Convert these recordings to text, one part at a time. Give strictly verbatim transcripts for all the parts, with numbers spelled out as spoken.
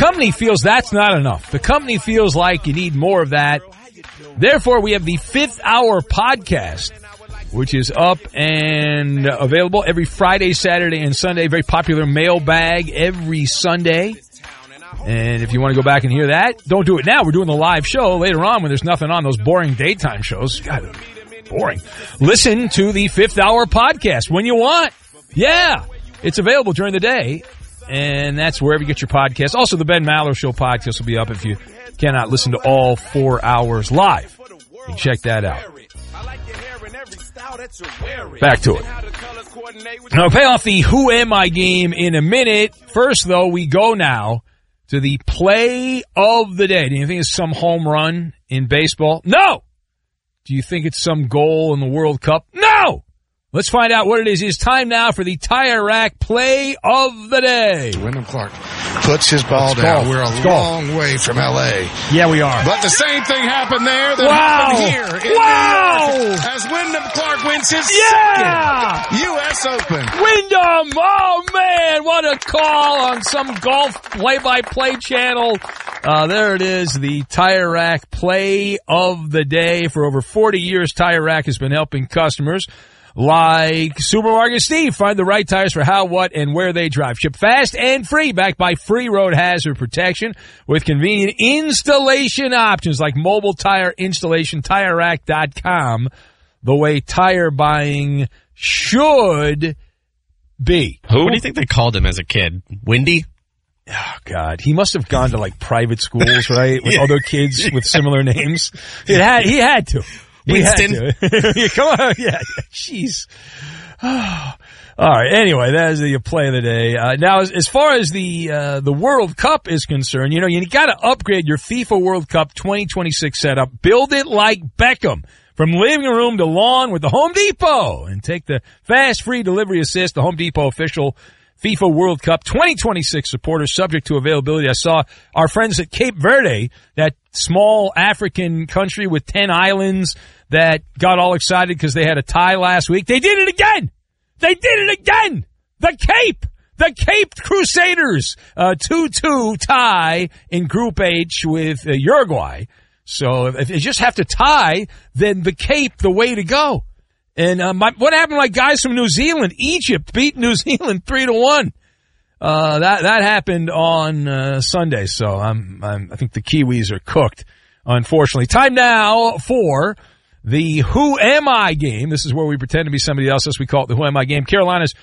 company feels that's not enough. The company feels like you need more of that. Therefore, we have the Fifth Hour podcast, which is up and available every Friday, Saturday, and Sunday. Very popular mailbag every Sunday. And if you want to go back and hear that, don't do it now. We're doing the live show later on when there's nothing on, those boring daytime shows. God, boring. Listen to the Fifth Hour podcast when you want. Yeah, it's available during the day, and that's wherever you get your podcast. Also, the Ben Maller Show podcast will be up if you cannot listen to all four hours live. You can check that out. Back to it. I'll pay off the Who Am I game in a minute. First, though, we go now to the play of the day. Do you think it's some home run in baseball? No! Do you think it's some goal in the World Cup? No! Let's find out what it is. It's time now for the Tire Rack play of the day. Wyndham Clark puts his ball Let's down. Go. We're a Let's long go. way from L A. Yeah, we are. But the same thing happened there that wow. happened here in wow. New York as Wyndham Clark wins his yeah. second U S Open. Wyndham! Oh, man, what a call on some golf play-by-play channel. Uh, there it is, the Tire Rack play of the day. For over forty years, Tire Rack has been helping customers like Supermarket Steve find the right tires for how, what, and where they drive. Ship fast and free, backed by free road hazard protection with convenient installation options like mobile tire installation, tire rack dot com. The way tire buying should be. Who? What do you think they called him as a kid? Windy? Oh, God. He must have gone to, like, private schools, right, with yeah. other kids with similar names. It had, he had to. Winston. Yeah, come on. Yeah. Jeez. Oh. All right. Anyway, that is the play of the day. Uh, now, as, as far as the, uh, the World Cup is concerned, you know, you got to upgrade your FIFA World Cup twenty twenty-six setup. Build it like Beckham. From living room to lawn with the Home Depot. And take the fast free delivery assist, the Home Depot official FIFA World Cup twenty twenty-six supporters, subject to availability. I saw our friends at Cape Verde, that small African country with ten islands, that got all excited because they had a tie last week. They did it again! They did it again! The Cape! The Cape Crusaders! Uh, two two tie in Group H with uh, Uruguay. So if you just have to tie, then the Cape, the way to go. And uh, my, what happened to my guys from New Zealand? Egypt beat New Zealand three to one. Uh, that that happened on uh, Sunday. So I'm, I'm I think the Kiwis are cooked, unfortunately. Time now for the Who Am I game. This is where we pretend to be somebody else, as we call it the Who Am I game. Carolina's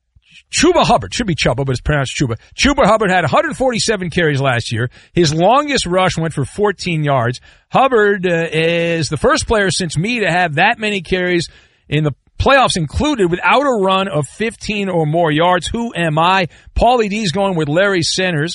Chuba Hubbard. Should be Chuba, but it's pronounced Chuba. Chuba Hubbard had one hundred forty-seven carries last year. His longest rush went for fourteen yards. Hubbard uh, is the first player since me to have that many carries in the playoffs included without a run of fifteen or more yards. Who am I? Paulie D's going with Larry Centers.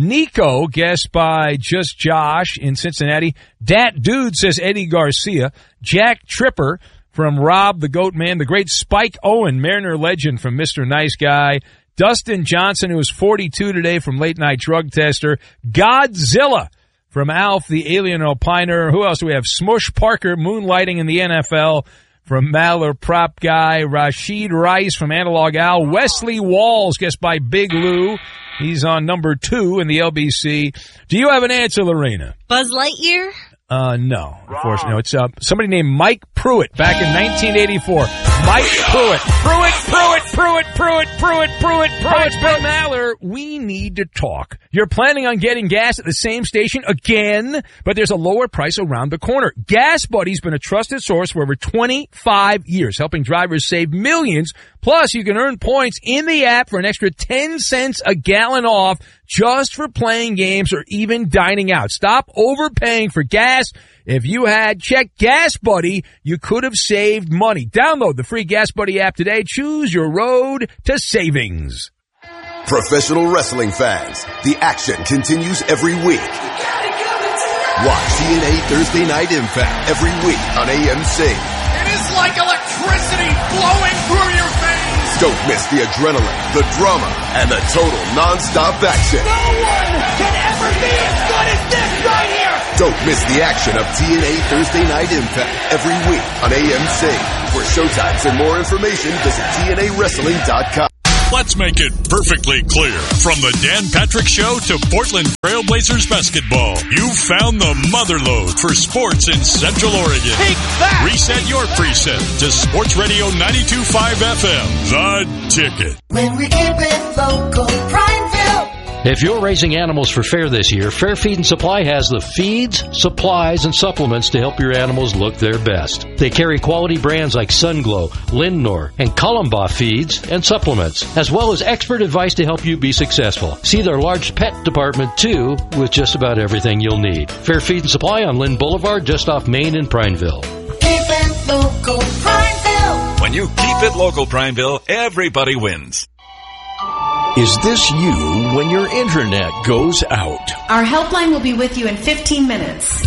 Nico, guessed by Just Josh in Cincinnati. Dat Dude says Eddie Garcia. Jack Tripper from Rob the Goat Man. The great Spike Owen, Mariner legend from Mister Nice Guy. Dustin Johnson, who was forty-two today from Late Night Drug Tester. Godzilla from Alf the Alien Opiner. Who else do we have? Smush Parker, moonlighting in the N F L from Maller Prop Guy. Rashid Rice from Analog Al. Wesley Walls, guessed by Big Lou. He's on number two in the L B C. Do you have an answer, Lorena? Buzz Lightyear? Uh, no, unfortunately. No, it's uh, somebody named Mike Pruitt back in nineteen eighty-four. Mike Pruitt. Pruitt, Pruitt, Pruitt, Pruitt, Pruitt, Pruitt, Pruitt. Ben Maller, we need to talk. You're planning on getting gas at the same station again, but there's a lower price around the corner. Gas Buddy's been a trusted source for over twenty-five years, helping drivers save millions. Plus, you can earn points in the app for an extra ten cents a gallon off just for playing games or even dining out. Stop overpaying for gas. If you had checked Gas Buddy, you could have saved money. Download the free Gas Buddy app today. Choose your road to savings. Professional wrestling fans, the action continues every week. Watch T N A Thursday Night Impact every week on A M C. It is like electricity flowing through your veins. Don't miss the adrenaline, the drama, and the total non-stop action. No one can ever be as good as this right here. Don't miss the action of T N A Thursday Night Impact every week on A M C. For showtimes and more information, visit T N A wrestling dot com. Let's make it perfectly clear. From the Dan Patrick Show to Portland Trailblazers basketball, you found the motherlode for sports in Central Oregon. Take that! Reset your preset to Sports Radio ninety-two point five F M, The Ticket. When we keep it local, Prineville. If you're raising animals for fair this year, Fair Feed and Supply has the feeds, supplies, and supplements to help your animals look their best. They carry quality brands like Sunglow, Lindnor, and Columba feeds and supplements, as well as expert advice to help you be successful. See their large pet department, too, with just about everything you'll need. Fair Feed and Supply on Lynn Boulevard, just off Main in Prineville. Keep it local, Prineville. When you keep it local, Prineville, everybody wins. Is this you when your internet goes out? Our helpline will be with you in fifteen minutes.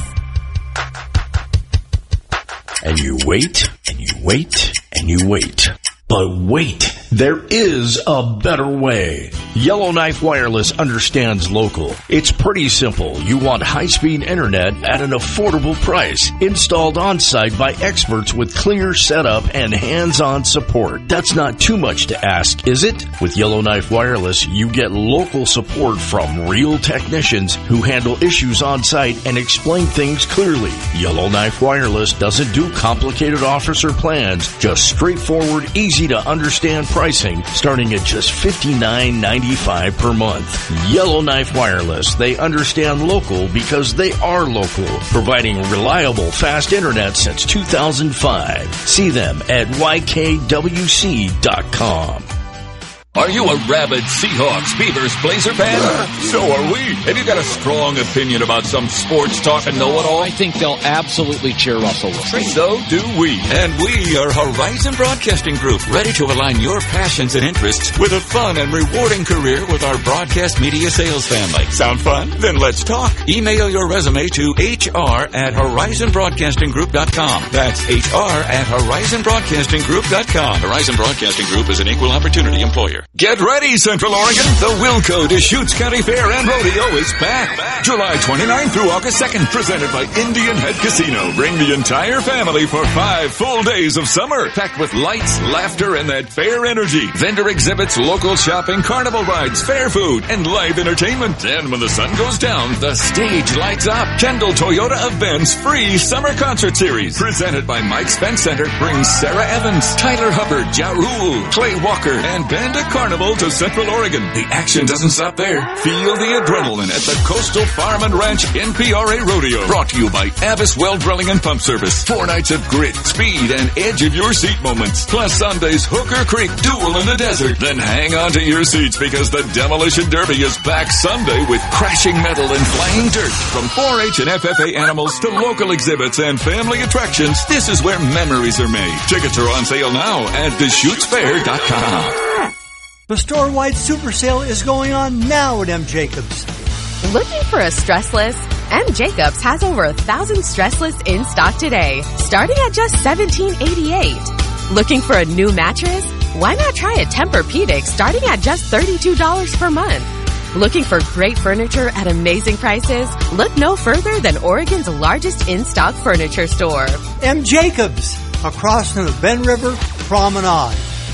And you wait, and you wait, and you wait. But wait, there is a better way. Yellowknife Wireless understands local. It's pretty simple. You want high-speed internet at an affordable price, installed on-site by experts with clear setup and hands-on support. That's not too much to ask, is it? With Yellowknife Wireless, you get local support from real technicians who handle issues on-site and explain things clearly. Yellowknife Wireless doesn't do complicated offers or plans, just straightforward, easy to understand pricing starting at just fifty-nine ninety-five per month. Yellowknife Wireless, they understand local because they are local, providing reliable fast internet since two thousand five. See them at Y K W C dot com. Are you a rabid Seahawks, Beavers, Blazer fan? So are we. Have you got a strong opinion about some sports talk and know-it-all? I think they'll absolutely cheer Russell Wilson. So do we. And we are Horizon Broadcasting Group, ready to align your passions and interests with a fun and rewarding career with our broadcast media sales family. Sound fun? Then let's talk. Email your resume to H R at horizon broadcasting group dot com. That's H R at horizon broadcasting group dot com. Horizon Broadcasting Group is an equal opportunity employer. Get ready, Central Oregon. The Wilco Deschutes County Fair and Rodeo is back. July twenty-ninth through August second, presented by Indian Head Casino. Bring the entire family for five full days of summer, packed with lights, laughter, and that fair energy. Vendor exhibits, local shopping, carnival rides, fair food, and live entertainment. And when the sun goes down, the stage lights up. Kendall Toyota Events free summer concert series, presented by Mike Spence Center, brings Sarah Evans, Tyler Hubbard, Ja Rule, Clay Walker, and Bandit Carnival to Central Oregon. The action doesn't stop there. Feel the adrenaline at the Coastal Farm and Ranch N P R A Rodeo. Brought to you by Abbas Well Drilling and Pump Service. Four nights of grit, speed, and edge of your seat moments. Plus Sunday's Hooker Creek Duel in the Desert. Then hang on to your seats because the Demolition Derby is back Sunday with crashing metal and flying dirt. From four H and F F A animals to local exhibits and family attractions, this is where memories are made. Tickets are on sale now at deschutes fair dot com. The store-wide super sale is going on now at M. Jacobs. Looking for a stressless? M. Jacobs has over a thousand stressless in stock today, starting at just seventeen eighty-eight. Looking for a new mattress? Why not try a Tempur-Pedic starting at just thirty-two dollars per month? Looking for great furniture at amazing prices? Look no further than Oregon's largest in-stock furniture store. M. Jacobs, across from the Ben River Promenade.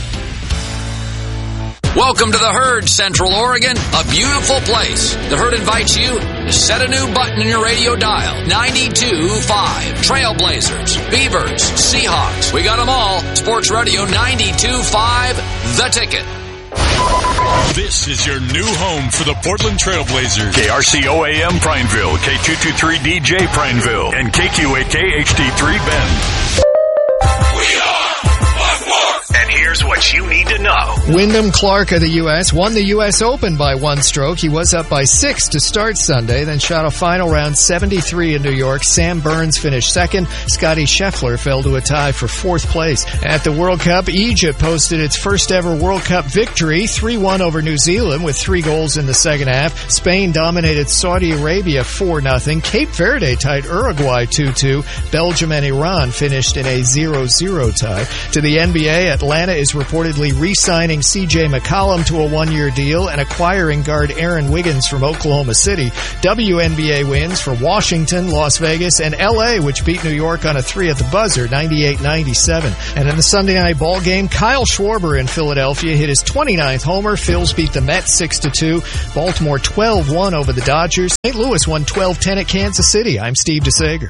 Welcome to the Herd, Central Oregon, a beautiful place. The Herd invites you to set a new button in your radio dial. ninety-two point five. Trailblazers, Beavers, Seahawks. We got them all. Sports Radio ninety-two point five, The Ticket. This is your new home for the Portland Trailblazers. K R C O A M Prineville, K two two three D J Prineville, and K Q A K H D three Bend. We are And here's what you need to know. Wyndham Clark of the U S won the U S Open by one stroke. He was up by six to start Sunday, then shot a final round seventy-three in New York. Sam Burns finished second. Scotty Scheffler fell to a tie for fourth place. At the World Cup, Egypt posted its first ever World Cup victory, three one over New Zealand with three goals in the second half. Spain dominated Saudi Arabia four nothing. Cape Verde tied Uruguay two two. Belgium and Iran finished in a zero zero tie. To the N B A, Atlanta is reportedly re-signing C J McCollum to a one-year deal and acquiring guard Aaron Wiggins from Oklahoma City. W N B A wins for Washington, Las Vegas, and L A, which beat New York on a three at the buzzer, ninety-eight ninety-seven. And in the Sunday night ball game, Kyle Schwarber in Philadelphia hit his twenty-ninth homer. Phils beat the Mets six to two. Baltimore twelve one over the Dodgers. Saint Louis won twelve ten at Kansas City. I'm Steve DeSager.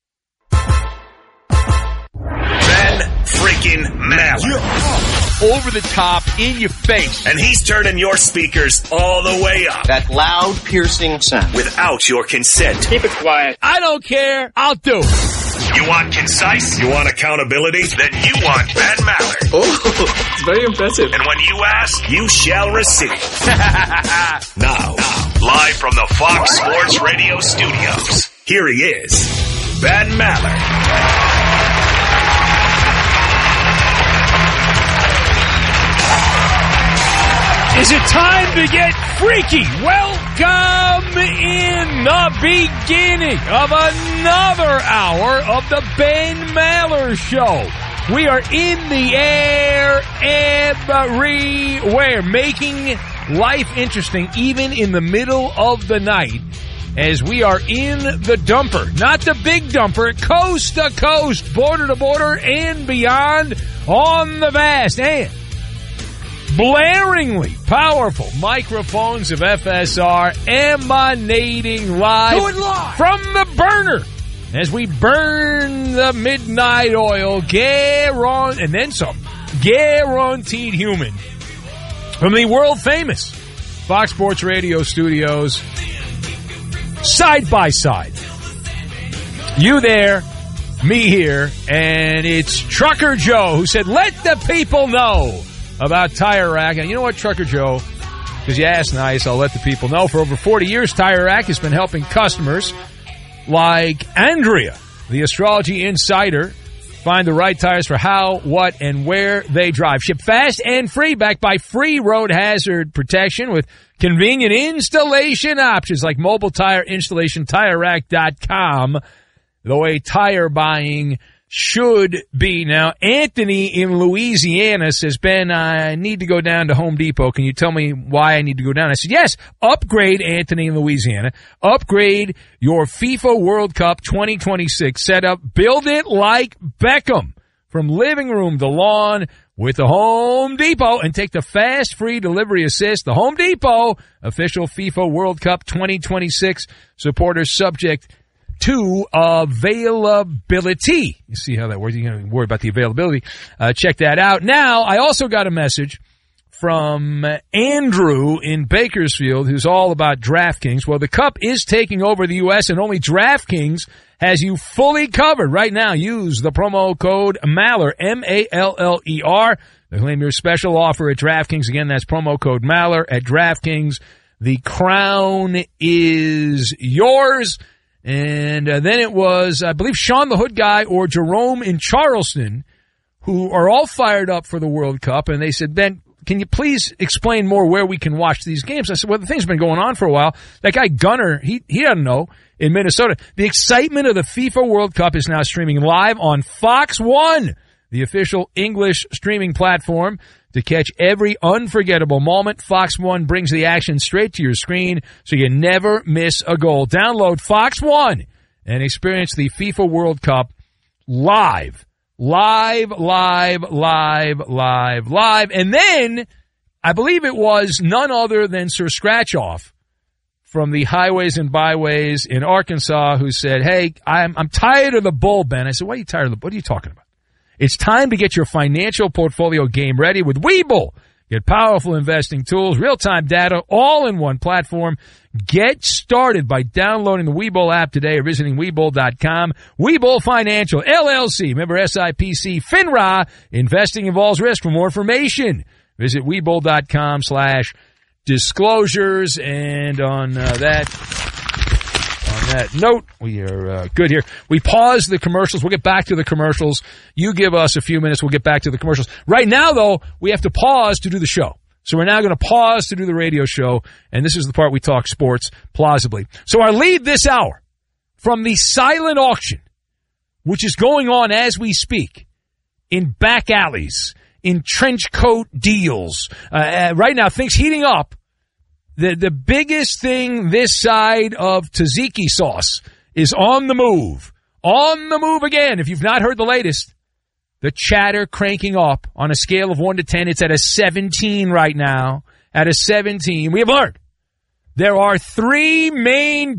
Freaking Maller. Over the top, in your face. And he's turning your speakers all the way up. That loud, piercing sound. Without your consent. Keep it quiet. I don't care. I'll do it. You want concise? You want accountability? Then you want Ben Maller. Oh, it's very impressive. And when you ask, you shall receive. now, live from the Fox Sports Radio studios, here he is, Ben Maller. Is it time to get freaky? Welcome in the beginning of another hour of the Ben Maller Show. We are in the air everywhere, making life interesting even in the middle of the night as we are in the dumper. Not the big dumper, coast to coast, border to border, and beyond on the vast and blaringly powerful microphones of F S R emanating live, live from the burner as we burn the midnight oil, guaranteed, and then some, guaranteed human from the world famous Fox Sports Radio studios, side by side. You there, me here, and it's Trucker Joe who said, let the people know about Tire Rack. And you know what, Trucker Joe, because you asked nice, I'll let the people know. For over forty years, Tire Rack has been helping customers like Andrea, the astrology insider, find the right tires for how, what, and where they drive. Ship fast and free, backed by free road hazard protection with convenient installation options like mobile tire installation, tire rack dot com. The way tire buying should be. Now, Anthony in Louisiana says, Ben, I need to go down to Home Depot. Can you tell me why I need to go down? I said, yes, upgrade, Anthony in Louisiana. Upgrade your FIFA World Cup twenty twenty-six setup. Build it like Beckham. From living room to lawn with the Home Depot, and take the fast free delivery assist. The Home Depot, official FIFA World Cup twenty twenty-six supporters, subject to availability. You see how that works? You're going to worry about the availability. Uh, check that out. Now, I also got a message from Andrew in Bakersfield, who's all about DraftKings. Well, the Cup is taking over the U S, and only DraftKings has you fully covered. Right now, use the promo code Maller, M A L L E R, to claim your special offer at DraftKings. Again, that's promo code Maller at DraftKings. The crown is yours. And uh, then it was, I believe, Sean the Hood Guy or Jerome in Charleston, who are all fired up for the World Cup. And they said, Ben, can you please explain more where we can watch these games? I said, well, the thing's been going on for a while. That guy Gunner, he, he doesn't know, in Minnesota. The excitement of the FIFA World Cup is now streaming live on Fox One, the official English streaming platform. To catch every unforgettable moment, Fox One brings the action straight to your screen so you never miss a goal. Download Fox One and experience the FIFA World Cup live. Live, live, live, live, live. And then, I believe it was none other than Sir Scratchoff from the Highways and Byways in Arkansas who said, hey, I'm, I'm tired of the bull, Ben. I said, why are you tired of the bull? What are you talking about? It's time to get your financial portfolio game ready with Webull. Get powerful investing tools, real-time data, all in one platform. Get started by downloading the Webull app today or visiting Webull dot com. Webull Financial, L L C, member S I P C, FINRA. Investing involves risk. For more information, visit Webull dot com slash disclosures. And on uh, that... On that note, we are uh, good here. We pause the commercials. We'll get back to the commercials. You give us a few minutes. We'll get back to the commercials. Right now, though, we have to pause to do the show. So we're now going to pause to do the radio show, and this is the part we talk sports plausibly. So our lead this hour from the silent auction, which is going on as we speak in back alleys, in trench coat deals. Uh, right now, things heating up. The the biggest thing this side of tzatziki sauce is on the move. On the move again. If you've not heard the latest, the chatter cranking up on a scale of one to ten. It's at a seventeen right now. At a seventeen. We have learned there are three main